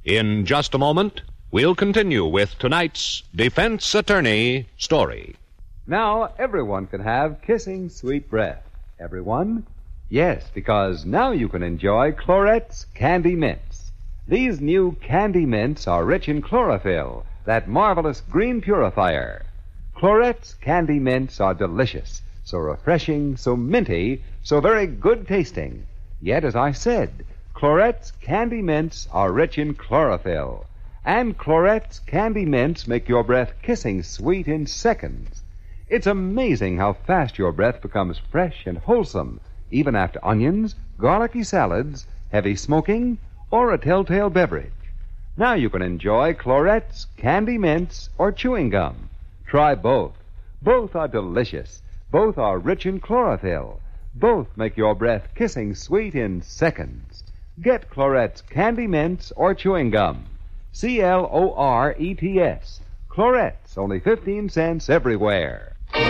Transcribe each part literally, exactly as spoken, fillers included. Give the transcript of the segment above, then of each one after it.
In just a moment, we'll continue with tonight's Defense Attorney story. Now, everyone can have kissing sweet breath. Everyone? Yes, because now you can enjoy Clorette's Candy Mints. These new Candy Mints are rich in chlorophyll, that marvelous green purifier. Clorette's Candy Mints are delicious, so refreshing, so minty, so very good tasting. Yet, as I said, Clorette's Candy Mints are rich in chlorophyll. And Clorette's Candy Mints make your breath kissing sweet in seconds. It's amazing how fast your breath becomes fresh and wholesome, even after onions, garlicky salads, heavy smoking, or a telltale beverage. Now you can enjoy Clorette's Candy Mints or chewing gum. Try both. Both are delicious. Both are rich in chlorophyll. Both make your breath kissing sweet in seconds. Get Clorette's Candy Mints or chewing gum. C L O R E T S. Clorette's, only fifteen cents everywhere.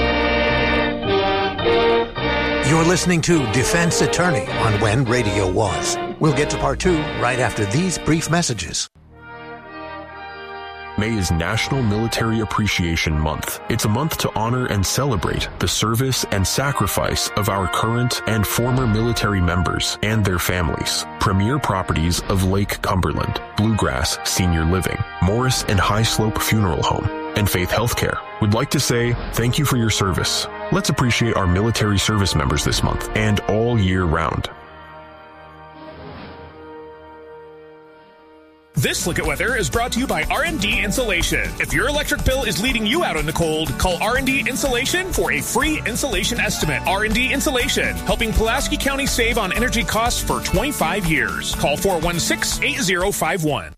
You're listening to Defense Attorney on When Radio Was. We'll get to part two right after these brief messages. May is National Military Appreciation Month. It's a month to honor and celebrate the service and sacrifice of our current and former military members and their families. Premier properties of Lake Cumberland, Bluegrass Senior Living, Morris and High Slope Funeral Home, and Faith Healthcare would like to say thank you for your service. Let's appreciate our military service members this month and all year round. This Look at Weather is brought to you by R and D Insulation. If your electric bill is leading you out in the cold, call R and D Insulation for a free insulation estimate. R and D Insulation, helping Pulaski County save on energy costs for twenty-five years. Call four one six, eight zero five one.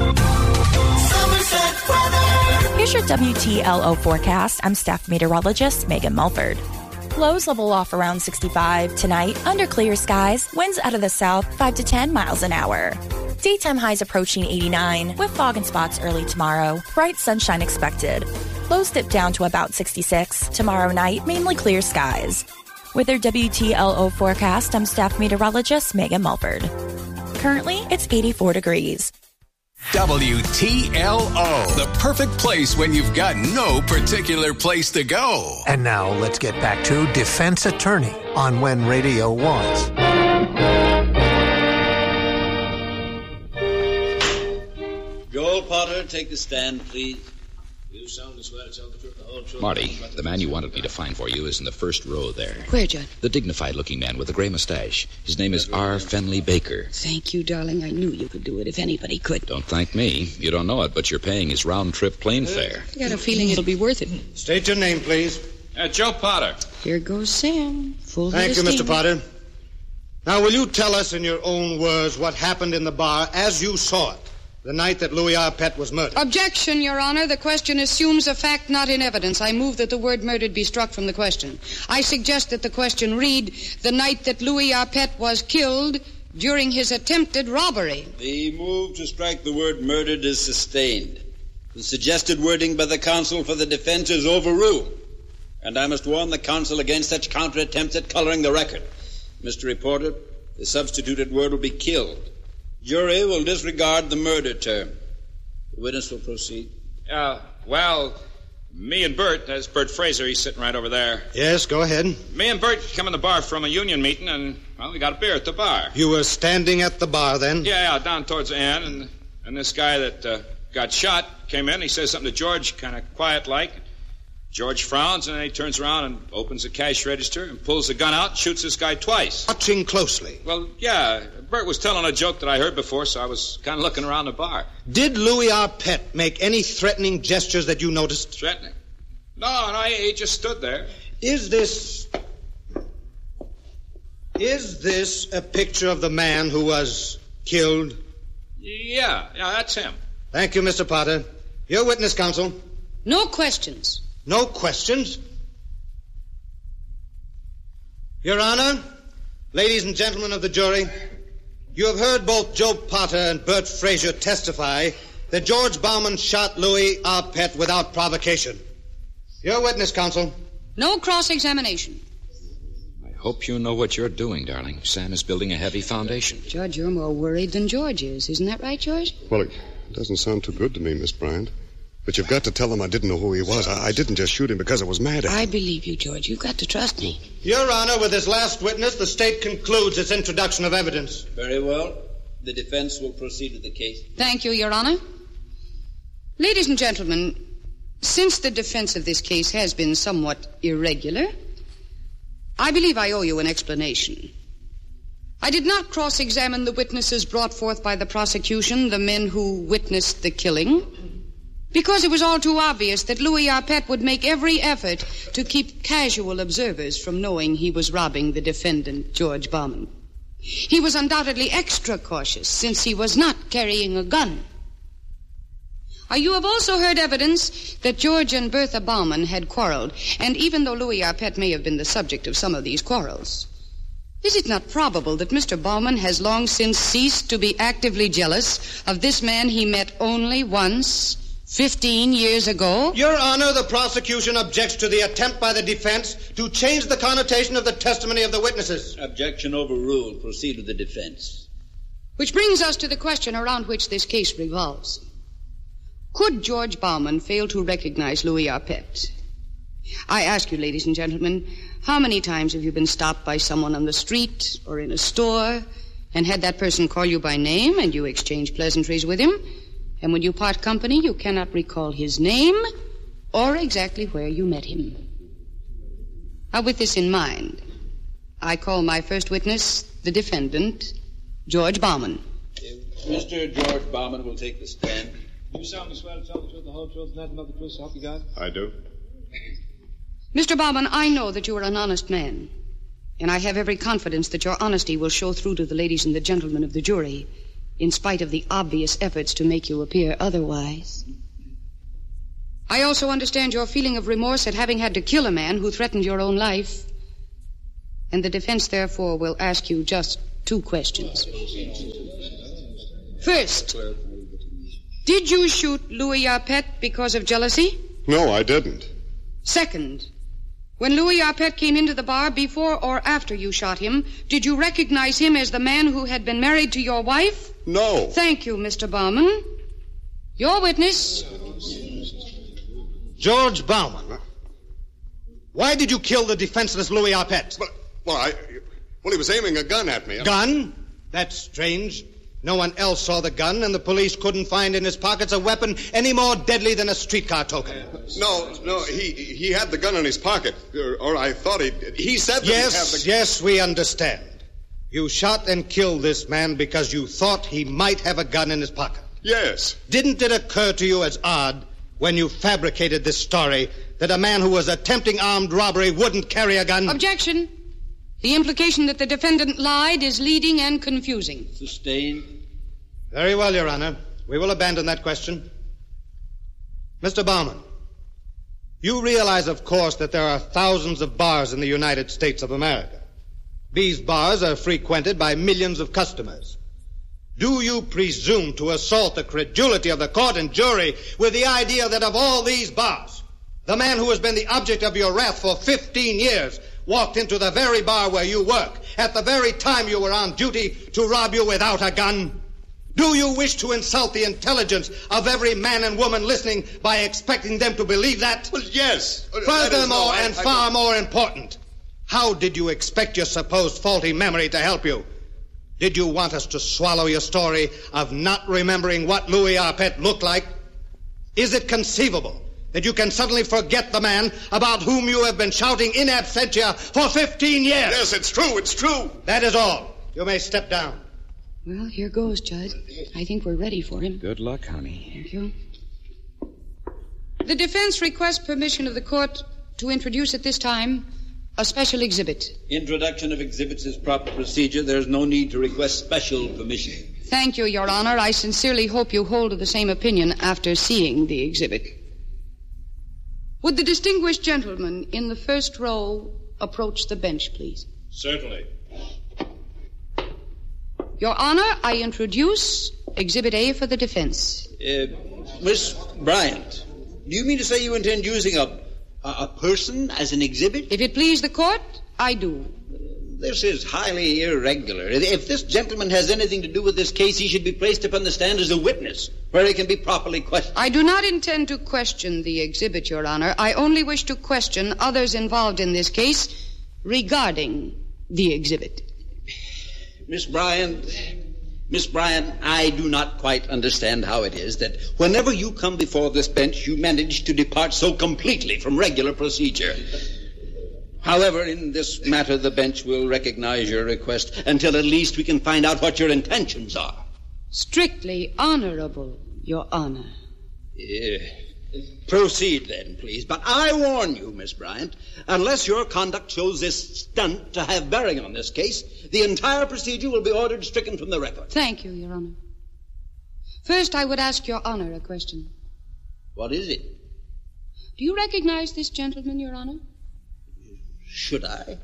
Here's your W T L O forecast. I'm staff meteorologist Megan Mulford. Lows level off around sixty-five. Tonight, under clear skies, winds out of the south five to ten miles an hour. Daytime highs approaching eighty-nine, with fog and spots early tomorrow. Bright sunshine expected. Lows dip down to about sixty-six. Tomorrow night, mainly clear skies. With your W T L O forecast, I'm staff meteorologist Megan Mulford. Currently, it's eighty-four degrees. W T L O, the perfect place when you've got no particular place to go. And now let's get back to Defense Attorney on When Radio Was. Joel Potter, take the stand, please. You solemnly swear to tell the truth, the whole truth. Marty, the man you wanted me to find for you is in the first row there. Where, John? The dignified-looking man with the gray mustache. His name is R. Fenley Baker. Thank you, darling. I knew you could do it if anybody could. Don't thank me. You don't know it, but you're paying his round-trip plane fare. I got a feeling it'll be worth it. State your name, please. Uh, Joe Potter. Here goes Sam. Full Thank you, Mister Potter. Now, will you tell us in your own words what happened in the bar as you saw it the night that Louis Arpett was murdered? Objection, Your Honor. The question assumes a fact not in evidence. I move that the word murdered be struck from the question. I suggest that the question read, the night that Louis Arpett was killed during his attempted robbery. The move to strike the word murdered is sustained. The suggested wording by the counsel for the defense is overruled, and I must warn the counsel against such counter-attempts at coloring the record. Mister Reporter, the substituted word will be killed. Jury will disregard the murder term. The witness will proceed. Uh, well, me and Bert, that's Bert Fraser, he's sitting right over there. Yes, go ahead. Me and Bert come in the bar from a union meeting, and, well, we got a beer at the bar. You were standing at the bar then? Yeah, yeah, down towards the end, and, and this guy that uh, got shot came in. He says something to George, kind of quiet-like. George frowns, and then he turns around and opens the cash register and pulls the gun out and shoots this guy twice. Watching closely? Well, yeah. Bert was telling a joke that I heard before, so I was kind of looking around the bar. Did Louis Arpett make any threatening gestures that you noticed? Threatening? No, no, he, he just stood there. Is this... Is this a picture of the man who was killed? Yeah, yeah, that's him. Thank you, Mister Potter. Your witness, counsel. No questions. No questions? Your Honor, ladies and gentlemen of the jury, you have heard both Joe Potter and Bert Fraser testify that George Bauman shot Louis Arpett without provocation. Your witness, counsel. No cross-examination. I Hope you know what you're doing, darling. Sam is building a heavy foundation. Judge, you're more worried than George is. Isn't that right, George? Well, it doesn't sound too good to me, Miss Bryant. But you've got to tell them I didn't know who he was. I, I didn't just shoot him because I was mad at him. I believe you, George. You've got to trust me. Your Honor, with this last witness, the state concludes its introduction of evidence. Very well. The defense will proceed with the case. Thank you, Your Honor. Ladies and gentlemen, since the defense of this case has been somewhat irregular, I believe I owe you an explanation. I did not cross-examine the witnesses brought forth by the prosecution, the men who witnessed the killing, because it was all too obvious that Louis Arpett would make every effort to keep casual observers from knowing he was robbing the defendant, George Bauman. He was undoubtedly extra cautious, since he was not carrying a gun. Uh, you have also heard evidence that George and Bertha Bauman had quarreled, and even though Louis Arpett may have been the subject of some of these quarrels, is it not probable that Mister Bauman has long since ceased to be actively jealous of this man he met only once, fifteen years ago? Your Honor, the prosecution objects to the attempt by the defense to change the connotation of the testimony of the witnesses. Objection overruled. Proceed with the defense. Which brings us to the question around which this case revolves. Could George Bauman fail to recognize Louis Arpett? I ask you, ladies and gentlemen, how many times have you been stopped by someone on the street or in a store and had that person call you by name and you exchange pleasantries with him, and when you part company you cannot recall his name or exactly where you met him? Now, with this in mind, I call my first witness, the defendant, George Bauman. Mister George Bauman will take the stand. You solemnly swear to tell the truth, the whole truth, nothing but the truth, so help you God? I do. Mister Bauman, I know that you are an honest man, and I have every confidence that your honesty will show through to the ladies and the gentlemen of the jury, in spite of the obvious efforts to make you appear otherwise. I also understand your feeling of remorse at having had to kill a man who threatened your own life, and the defense, therefore, will ask you just two questions. First, did you shoot Louis Arpett because of jealousy? No, I didn't. Second, when Louis Arpett came into the bar before or after you shot him, did you recognize him as the man who had been married to your wife? No. Thank you, Mister Bauman. Your witness. George Bauman. Why did you kill the defenseless Louis Arpett? Well, well, I, well, he was aiming a gun at me. Gun? That's strange. No one else saw the gun, and the police couldn't find in his pockets a weapon any more deadly than a streetcar token. No, no, he he had the gun in his pocket, or, or I thought he he said that yes, he had the... Yes, we understand. You shot and killed this man because you thought he might have a gun in his pocket. Yes. Didn't it occur to you as odd, when you fabricated this story, that a man who was attempting armed robbery wouldn't carry a gun? Objection. The implication that the defendant lied is leading and confusing. Sustained. Very well, Your Honor. We will abandon that question. Mister Bauman, you realize, of course, that there are thousands of bars in the United States of America. These bars are frequented by millions of customers. Do you presume to assault the credulity of the court and jury with the idea that of all these bars, the man who has been the object of your wrath for fifteen years walked into the very bar where you work at the very time you were on duty to rob you without a gun? Do you wish to insult the intelligence of every man and woman listening by expecting them to believe that? Well, yes. Furthermore, no, I, and I, far I, more important, how did you expect your supposed faulty memory to help you? Did you want us to swallow your story of not remembering what Louis Arpett looked like? Is it conceivable that you can suddenly forget the man about whom you have been shouting in absentia for fifteen years? Yes, it's true, it's true. That is all. You may step down. Well, here goes, Judge. I think we're ready for him. Good luck, honey. Thank you. The defense requests permission of the court to introduce at this time a special exhibit. Introduction of exhibits is proper procedure. There's no need to request special permission. Thank you, Your Honor. I sincerely hope you hold to the same opinion after seeing the exhibit. Would the distinguished gentleman in the first row approach the bench, please? Certainly. Your Honor, I introduce Exhibit A for the defense. Uh, Miss Bryant, do you mean to say you intend using a, a, a person as an exhibit? If it please the court, I do. This is highly irregular. If this gentleman has anything to do with this case, he should be placed upon the stand as a witness, where he can be properly questioned. I do not intend to question the exhibit, Your Honor. I only wish to question others involved in this case regarding the exhibit. Miss Bryant, Miss Bryant, I do not quite understand how it is that whenever you come before this bench, you manage to depart so completely from regular procedure. However, in this matter, the bench will recognize your request until at least we can find out what your intentions are. Strictly honorable, Your Honor. Yeah. Proceed, then, please. But I warn you, Miss Bryant, unless your conduct shows this stunt to have bearing on this case, the entire procedure will be ordered stricken from the record. Thank you, Your Honor. First, I would ask Your Honor a question. What is it? Do you recognize this gentleman, Your Honor? Should I?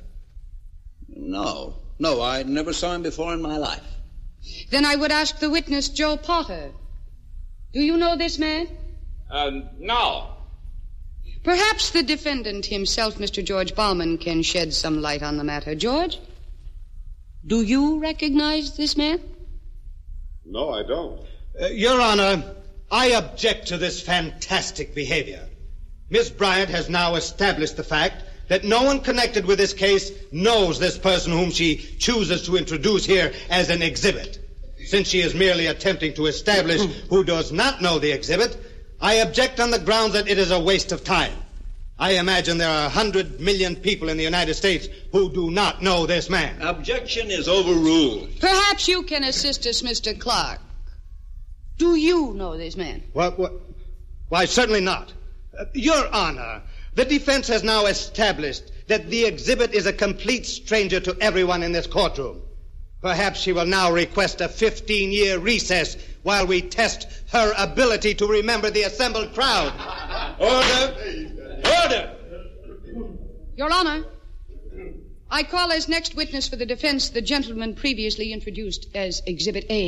No. No, I never saw him before in my life. Then I would ask the witness, Joe Potter. Do you know this man? Uh, no. Perhaps the defendant himself, Mister George Bauman, can shed some light on the matter. George, do you recognize this man? No, I don't. Uh, Your Honor, I object to this fantastic behavior. Miss Bryant has now established the fact that no one connected with this case knows this person whom she chooses to introduce here as an exhibit. Since she is merely attempting to establish who does not know the exhibit, I object on the grounds that it is a waste of time. I imagine there are a hundred million people in the United States who do not know this man. Objection is overruled. Perhaps you can assist us, Mister Clark. Do you know this man? What? what? Why, certainly not. Uh, Your Honor, the defense has now established that the exhibit is a complete stranger to everyone in this courtroom. Perhaps she will now request a fifteen-year recess while we test her ability to remember the assembled crowd. Order! Order! Your Honor, I call as next witness for the defense the gentleman previously introduced as Exhibit A.